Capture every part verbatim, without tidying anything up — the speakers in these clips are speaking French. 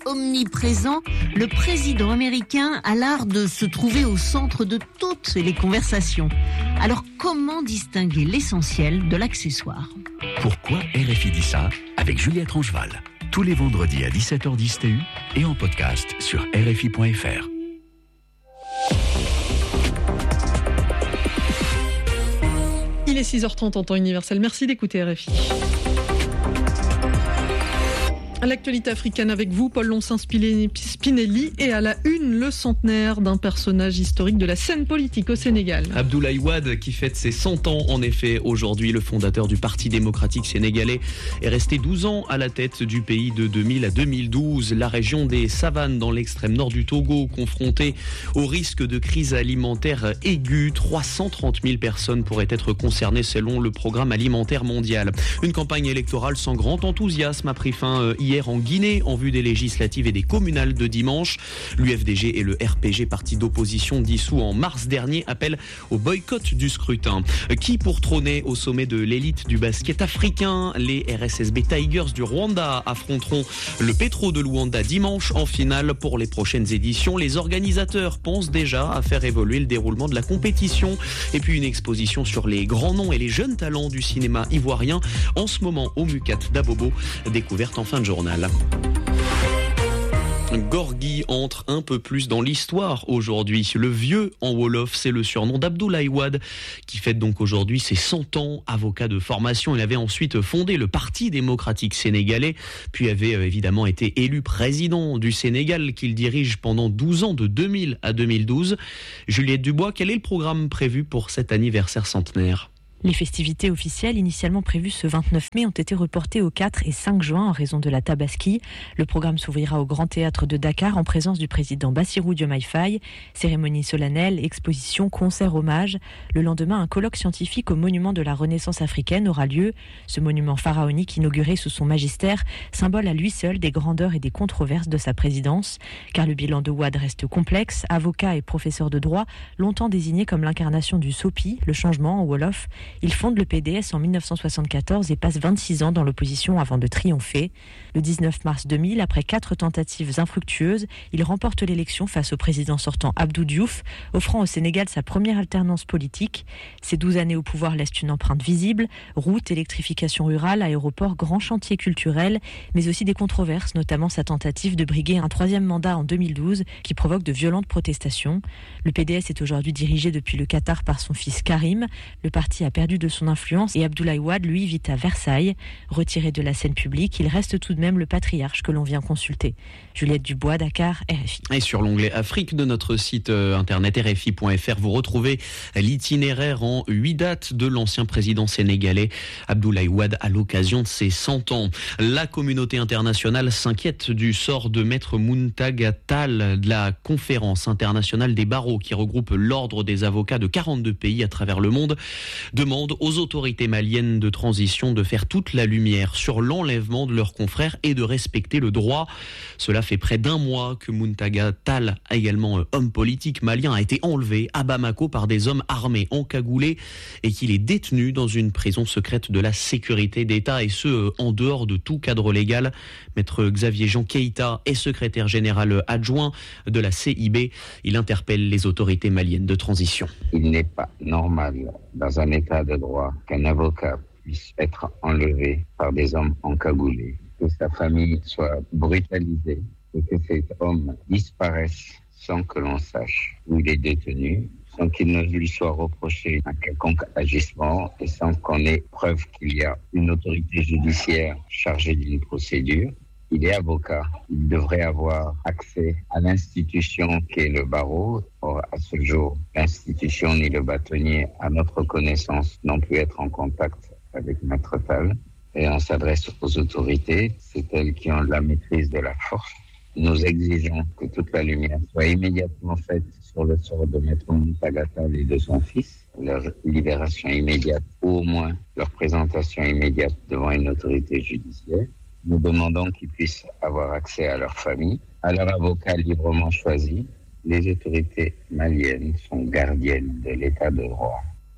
omniprésent, le président américain a l'art de se trouver au centre de toutes les conversations. Alors comment distinguer l'essentiel de l'accessoire ? Pourquoi R F I dit ça avec Juliette Rangeval. Tous les vendredis à dix-sept heures dix T U et en podcast sur R F I point F R. Il est six heures trente en temps universel. Merci d'écouter R F I. À l'actualité africaine avec vous, Paul Loncin-Spinelli, et à la une, le centenaire d'un personnage historique de la scène politique au Sénégal. Abdoulaye Wade qui fête ses cent ans. En effet, aujourd'hui, le fondateur du Parti démocratique sénégalais est resté douze ans à la tête du pays de deux mille à deux mille douze. La région des Savanes dans l'extrême nord du Togo, confrontée au risque de crise alimentaire aiguë. trois cent trente mille personnes pourraient être concernées selon le programme alimentaire mondial. Une campagne électorale sans grand enthousiasme a pris fin hier Hier en Guinée, en vue des législatives et des communales de dimanche. L'U F D G et le R P G, parti d'opposition dissous en mars dernier, appellent au boycott du scrutin. Qui pour trôner au sommet de l'élite du basket africain? Les R S S B Tigers du Rwanda affronteront le Petro de Luanda dimanche en finale. Pour les prochaines éditions, les organisateurs pensent déjà à faire évoluer le déroulement de la compétition. Et puis une exposition sur les grands noms et les jeunes talents du cinéma ivoirien en ce moment au Mucat d'Abobo, découverte en fin de journée. Gorgui entre un peu plus dans l'histoire aujourd'hui. Le vieux en Wolof, c'est le surnom d'Abdoulaye Wade qui fête donc aujourd'hui ses cent ans. Avocat de formation, il avait ensuite fondé le Parti démocratique sénégalais, puis avait évidemment été élu président du Sénégal qu'il dirige pendant douze ans, de deux mille à deux mille douze. Juliette Dubois, quel est le programme prévu pour cet anniversaire centenaire ? Les festivités officielles initialement prévues ce vingt-neuf mai ont été reportées au quatre et cinq juin en raison de la Tabaski. Le programme s'ouvrira au Grand Théâtre de Dakar en présence du président Bassirou Diomaye Faye. Cérémonie solennelle, exposition, concert, hommage. Le lendemain, un colloque scientifique au monument de la Renaissance africaine aura lieu. Ce monument pharaonique inauguré sous son magistère, symbole à lui seul des grandeurs et des controverses de sa présidence. Car le bilan de Wade reste complexe. Avocat et professeur de droit, longtemps désigné comme l'incarnation du SOPI, le changement en Wolof. Il fonde le P D S en dix-neuf cent soixante-quatorze et passe vingt-six ans dans l'opposition avant de triompher. Le dix-neuf mars deux mille, après quatre tentatives infructueuses, il remporte l'élection face au président sortant Abdou Diouf, offrant au Sénégal sa première alternance politique. Ces douze années au pouvoir laissent une empreinte visible. Routes, électrification rurale, aéroports, grands chantiers culturels, mais aussi des controverses, notamment sa tentative de briguer un troisième mandat en deux mille douze qui provoque de violentes protestations. Le P D S est aujourd'hui dirigé depuis le Qatar par son fils Karim. Le parti a perdu de son influence et Abdoulaye Wade, lui, vit à Versailles. Retiré de la scène publique, il reste tout de même le patriarche que l'on vient consulter. Juliette Dubois, Dakar, R F I. Et sur l'onglet Afrique de notre site internet R F I point F R, vous retrouvez l'itinéraire en huit dates de l'ancien président sénégalais Abdoulaye Wade à l'occasion de ses cent ans. La communauté internationale s'inquiète du sort de Maître Muntaga Tall de la conférence internationale des barreaux qui regroupe l'ordre des avocats de quarante-deux pays à travers le monde. Demande aux autorités maliennes de transition de faire toute la lumière sur l'enlèvement de leurs confrères et de respecter le droit. Cela fait près d'un mois que Muntaga Tall, également homme politique malien, a été enlevé à Bamako par des hommes armés encagoulés et qu'il est détenu dans une prison secrète de la sécurité d'État, et ce en dehors de tout cadre légal. Maître Xavier Jean Keïta est secrétaire général adjoint de la C I B. Il interpelle les autorités maliennes de transition. Il n'est pas normal dans un état de droit qu'un avocat puisse être enlevé par des hommes encagoulés, que sa famille soit brutalisée et que cet homme disparaisse sans que l'on sache où il est détenu, sans qu'il ne lui soit reproché un quelconque agissement et sans qu'on ait preuve qu'il y a une autorité judiciaire chargée d'une procédure. Il est avocat, il devrait avoir accès à l'institution qui est le barreau. Or, à ce jour, l'institution ni le bâtonnier, à notre connaissance, n'ont pu être en contact avec Maître Tall. Et on s'adresse aux autorités, c'est elles qui ont la maîtrise de la force. Nous exigeons que toute la lumière soit immédiatement faite sur le sort de Maître Muntaga Tall et de son fils, leur libération immédiate ou au moins leur présentation immédiate devant une autorité judiciaire. Nous demandons qu'ils puissent avoir accès à leur famille, à leur avocat librement choisi. Les autorités maliennes sont gardiennes de l'état de droit.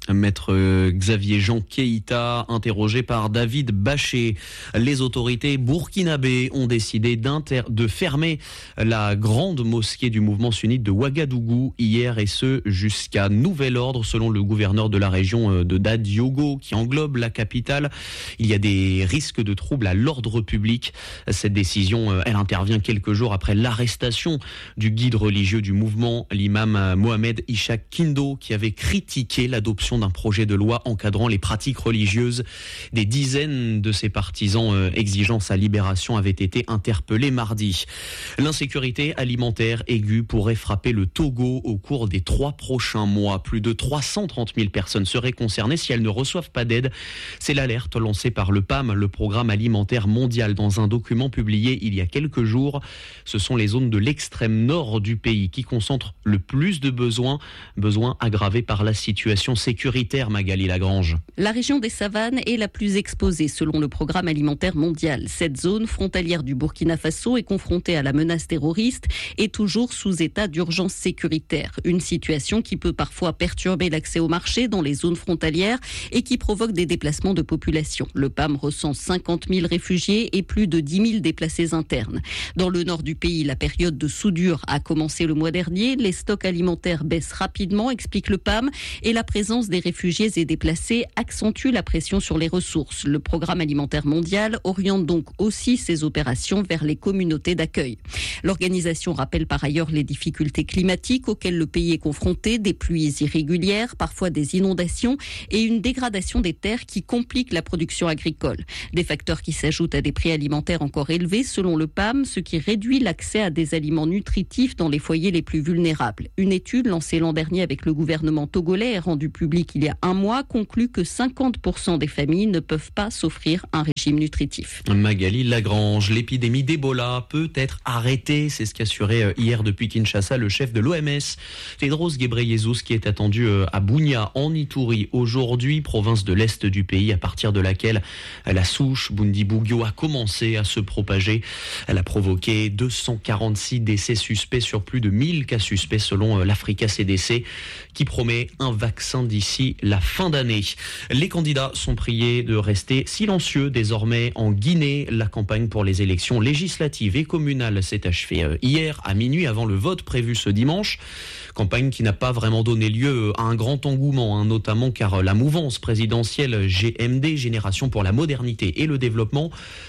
Maître Xavier Jean Keïta, interrogé par David Baché. Les autorités burkinabées ont décidé de fermer la grande mosquée du mouvement sunnite de Ouagadougou hier, et ce jusqu'à nouvel ordre, selon le gouverneur de la région de Dadiogo, qui englobe la capitale. Il y a des risques de troubles à l'ordre public. Cette décision, elle intervient quelques jours après l'arrestation du guide religieux du mouvement, l'imam Mohamed Ishaq Kindo, qui avait critiqué l'adoption d'un projet de loi encadrant les pratiques religieuses. Des dizaines de ses partisans exigeant sa libération avaient été interpellés mardi. L'insécurité alimentaire aiguë pourrait frapper le Togo au cours des trois prochains mois. Plus de trois cent trente mille personnes seraient concernées si elles ne reçoivent pas d'aide. C'est l'alerte lancée par le P A M, le Programme alimentaire mondial, dans un document publié il y a quelques jours. Ce sont les zones de l'extrême nord du pays qui concentrent le plus de besoins, besoins aggravés par la situation sécuritaire. Magali Lagrange. La région des savanes est la plus exposée selon le Programme alimentaire mondial. Cette zone frontalière du Burkina Faso est confrontée à la menace terroriste et toujours sous état d'urgence sécuritaire. Une situation qui peut parfois perturber l'accès au marché dans les zones frontalières et qui provoque des déplacements de population. Le P A M recense cinquante mille réfugiés et plus de dix mille déplacés internes. Dans le nord du pays, la période de soudure a commencé le mois dernier. Les stocks alimentaires baissent rapidement, explique le P A M, et la présence des réfugiés et déplacés accentue la pression sur les ressources. Le Programme alimentaire mondial oriente donc aussi ses opérations vers les communautés d'accueil. L'organisation rappelle par ailleurs les difficultés climatiques auxquelles le pays est confronté, des pluies irrégulières, parfois des inondations et une dégradation des terres qui compliquent la production agricole. Des facteurs qui s'ajoutent à des prix alimentaires encore élevés selon le P A M, ce qui réduit l'accès à des aliments nutritifs dans les foyers les plus vulnérables. Une étude lancée l'an dernier avec le gouvernement togolais et rendue publique il y a un mois conclut que cinquante pour cent des familles ne peuvent pas s'offrir un régime nutritif. Magali Lagrange, l'épidémie d'Ebola peut être arrêtée, c'est ce qu'assurait hier depuis Kinshasa le chef de l'O M S, Tedros Ghebreyesus, qui est attendu à Bunia en Ituri aujourd'hui, province de l'est du pays, à partir de laquelle la souche Bundibugyo a commencé à se propager. Elle a provoqué deux cent quarante-six décès suspects sur plus de mille cas suspects selon l'Africa C D C, qui promet un vaccin d'ici la fin d'année. Les candidats sont priés de rester silencieux désormais en Guinée. La campagne pour les élections législatives et communales s'est achevée hier à minuit avant le vote prévu ce dimanche. Campagne qui n'a pas vraiment donné lieu à un grand engouement, hein, notamment car la mouvance présidentielle G M D, Génération pour la modernité et le développement,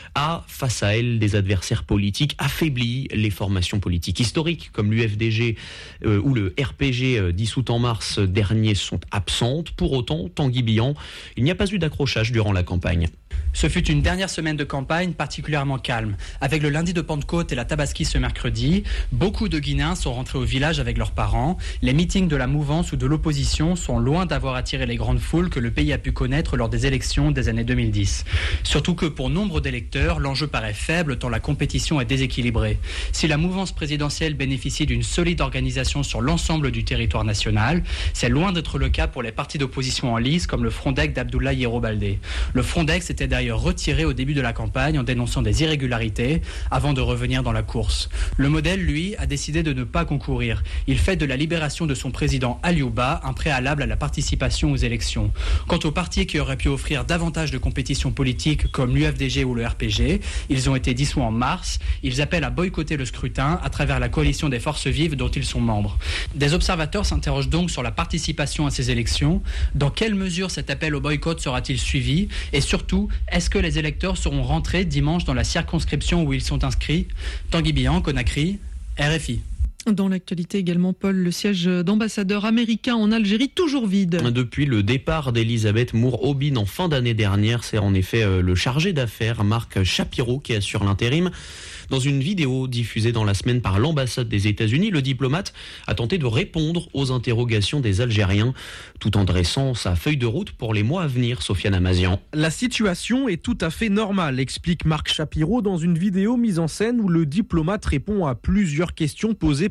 a face à elle des adversaires politiques affaiblis. Les formations politiques historiques comme l'U F D G euh, ou le R P G euh, dissout en mars dernier sont absentes. Pour autant, Tanguy Bihan, il n'y a pas eu d'accrochage durant la campagne. Ce fut une dernière semaine de campagne particulièrement calme. Avec le lundi de Pentecôte et la Tabaski ce mercredi, beaucoup de Guinéens sont rentrés au village avec leurs parents. Les meetings de la mouvance ou de l'opposition sont loin d'avoir attiré les grandes foules que le pays a pu connaître lors des élections des années deux mille dix. Surtout que pour nombre d'électeurs, l'enjeu paraît faible tant la compétition est déséquilibrée. Si la mouvance présidentielle bénéficie d'une solide organisation sur l'ensemble du territoire national, c'est loin d'être le cas pour les partis d'opposition en lice comme le Frondec d'Abdoulaye Yero Baldé. Le Frondec s'était d'ailleurs retiré au début de la campagne en dénonçant des irrégularités avant de revenir dans la course. Le modèle, lui, a décidé de ne pas concourir. Il fait de la libération de son président Aliouba un préalable à la participation aux élections. Quant aux partis qui auraient pu offrir davantage de compétition politique comme l'U F D G ou le R P G, ils ont été dissous en mars. Ils appellent à boycotter le scrutin à travers la coalition des forces vives dont ils sont membres. Des observateurs s'interrogent donc sur la participation à ces élections. Dans quelle mesure cet appel au boycott sera-t-il suivi? Et surtout, est-ce que les électeurs seront rentrés dimanche dans la circonscription où ils sont inscrits? Tanguy Bihan, Conakry, R F I. Dans l'actualité également, Paul, le siège d'ambassadeur américain en Algérie toujours vide. Depuis le départ d'Elisabeth Moore-Aubin en fin d'année dernière, c'est en effet le chargé d'affaires Marc Shapiro qui assure l'intérim. Dans une vidéo diffusée dans la semaine par l'ambassade des États-Unis, le diplomate a tenté de répondre aux interrogations des Algériens, tout en dressant sa feuille de route pour les mois à venir. Sofiane Amazian. La situation est tout à fait normale, explique Marc Shapiro dans une vidéo mise en scène où le diplomate répond à plusieurs questions posées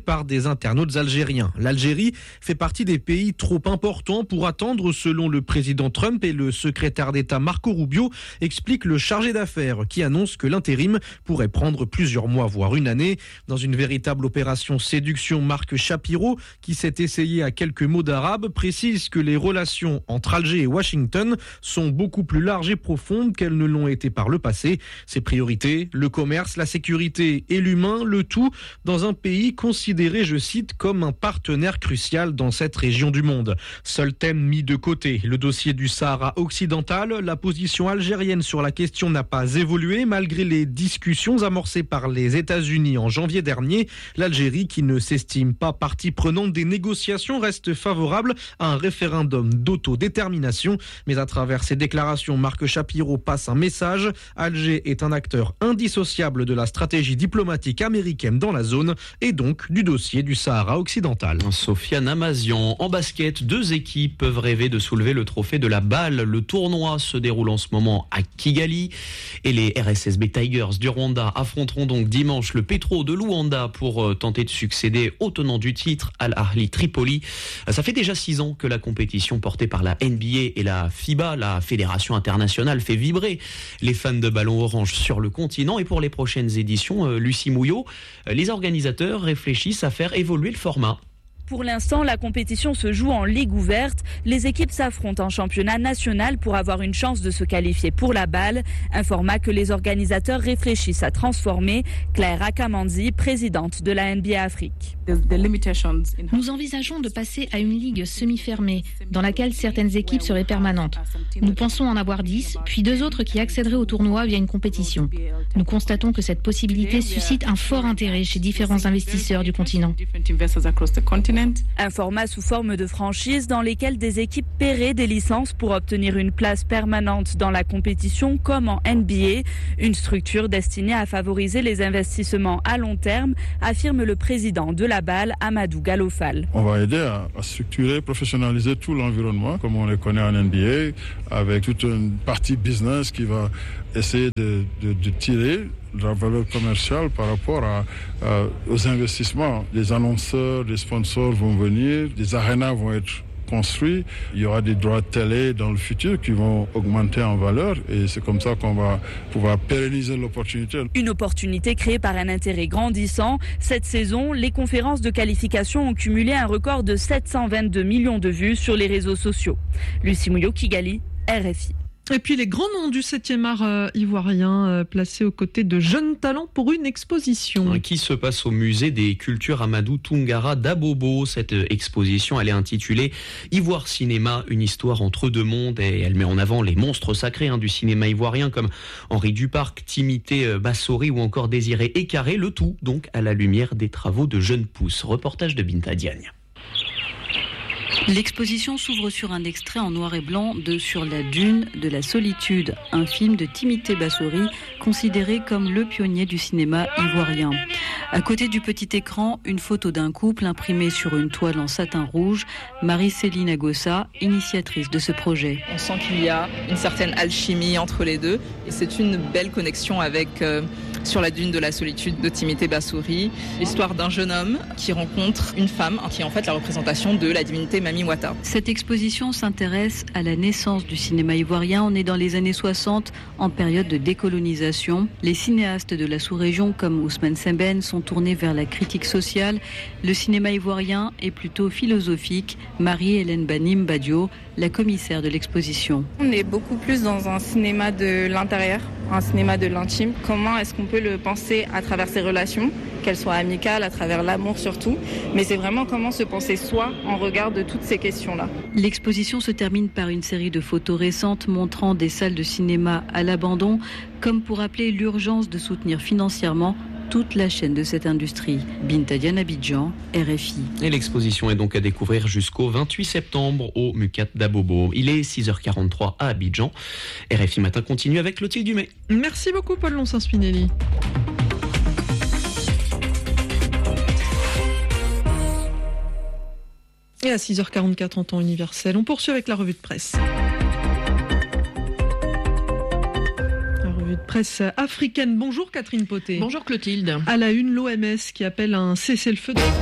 par des internautes algériens. L'Algérie fait partie des pays trop importants pour attendre, selon le président Trump et le secrétaire d'État Marco Rubio, explique le chargé d'affaires qui annonce que l'intérim pourrait prendre plusieurs mois, voire une année. Dans une véritable opération séduction, Marc Shapiro, qui s'est essayé à quelques mots d'arabe, précise que les relations entre Alger et Washington sont beaucoup plus larges et profondes qu'elles ne l'ont été par le passé. Ses priorités, le commerce, la sécurité et l'humain, le tout dans un pays considéré, je cite, comme un partenaire crucial dans cette région du monde. Seul thème mis de côté, le dossier du Sahara occidental. La position algérienne sur la question n'a pas évolué malgré les discussions amorcées par les États-Unis en janvier dernier. L'Algérie, qui ne s'estime pas partie prenante des négociations, reste favorable à un référendum d'autodétermination. Mais à travers ses déclarations, Marc Shapiro passe un message. Alger est un acteur indissociable de la stratégie diplomatique américaine dans la zone et donc du dossier du Sahara occidental. Sofiane Amazian, en basket, deux équipes peuvent rêver de soulever le trophée de la balle. Le tournoi se déroule en ce moment à Kigali et les R S S B Tigers du Rwanda affronteront donc dimanche le Petro de Luanda pour tenter de succéder au tenant du titre, Al Ahly Tripoli. Ça fait déjà six ans que la compétition portée par la N B A et la FIBA, la Fédération internationale, fait vibrer les fans de ballon orange sur le continent. Et pour les prochaines éditions, euh, Lucie Mouillot, les organisateurs réfléchissent à faire évoluer le format. Pour l'instant, la compétition se joue en ligue ouverte. Les équipes s'affrontent en championnat national pour avoir une chance de se qualifier pour la balle. Un format que les organisateurs réfléchissent à transformer. Claire Akamandi, présidente de la N B A Afrique. Nous envisageons de passer à une ligue semi-fermée, dans laquelle certaines équipes seraient permanentes. Nous pensons en avoir dix, puis deux autres qui accéderaient au tournoi via une compétition. Nous constatons que cette possibilité suscite un fort intérêt chez différents investisseurs du continent. Un format sous forme de franchise dans lesquelles des équipes paieraient des licences pour obtenir une place permanente dans la compétition comme en N B A. Une structure destinée à favoriser les investissements à long terme, affirme le président de la balle, Amadou Galofal. On va aider à, à structurer, professionnaliser tout l'environnement comme on le connaît en N B A, avec toute une partie business qui va essayer de, de, de tirer de la valeur commerciale par rapport à, à, aux investissements. Des annonceurs, des sponsors vont venir, des arénas vont être construits, il y aura des droits de télé dans le futur qui vont augmenter en valeur et c'est comme ça qu'on va pouvoir pérenniser l'opportunité. Une opportunité créée par un intérêt grandissant. Cette saison, les conférences de qualification ont cumulé un record de sept cent vingt-deux millions de vues sur les réseaux sociaux. Lucie Mouillot, Kigali, R F I. Et puis les grands noms du septième art euh, ivoirien euh, placés aux côtés de jeunes talents pour une exposition. Qui se passe au musée des cultures Amadou Toungara d'Abobo. Cette exposition, elle est intitulée Ivoire Cinéma, une histoire entre deux mondes et elle met en avant les monstres sacrés hein, du cinéma ivoirien comme Henri Duparc, Timothée Bassori ou encore Désiré Écaré. Le tout donc à la lumière des travaux de jeunes pousses. Reportage de Binta Diagne. L'exposition s'ouvre sur un extrait en noir et blanc de Sur la dune de la solitude, un film de Timothée Bassori, considéré comme le pionnier du cinéma ivoirien. À côté du petit écran, une photo d'un couple imprimée sur une toile en satin rouge, Marie-Céline Agossa, initiatrice de ce projet. On sent qu'il y a une certaine alchimie entre les deux et c'est une belle connexion avec euh, Sur la dune de la solitude de Timothée Bassori, l'histoire d'un jeune homme qui rencontre une femme qui est en fait la représentation de la divinité Mami Wata. Cette exposition s'intéresse à la naissance du cinéma ivoirien. On est dans les années soixante, en période de décolonisation. Les cinéastes de la sous-région comme Ousmane Sembène sont tournés vers la critique sociale. Le cinéma ivoirien est plutôt philosophique. Marie-Hélène Banim Badio, la commissaire de l'exposition. On est beaucoup plus dans un cinéma de l'intérieur, un cinéma de l'intime. Comment est-ce qu'on peut le penser à travers ses relations, qu'elles soient amicales, à travers l'amour surtout, mais c'est vraiment comment se penser soi en regard de toutes ces questions-là. L'exposition se termine par une série de photos récentes montrant des salles de cinéma à l'abandon, comme pour rappeler l'urgence de soutenir financièrement toute la chaîne de cette industrie. Binta Diagne, Abidjan, R F I. Et l'exposition est donc à découvrir jusqu'au vingt-huit septembre au Mucat d'Abobo. Il est six heures quarante-trois à Abidjan. R F I Matin continue avec Clotilde Dumay. Merci beaucoup Paul Lonsin-Spinelli. Et à six heures quarante-quatre en temps universel, on poursuit avec la revue de presse. Presse africaine. Bonjour Catherine Poté. Bonjour Clotilde. À la une, l'O M S qui appelle un cessez-le-feu de...